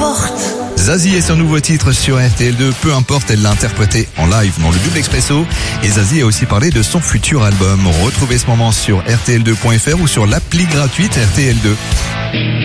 importe. Zazie et son nouveau titre sur RTL2, peu importe, elle l'a interprété en live dans le Double Expresso. Et Zazie a aussi parlé de son futur album. Retrouvez ce moment sur rtl2.fr ou sur l'appli gratuite RTL2.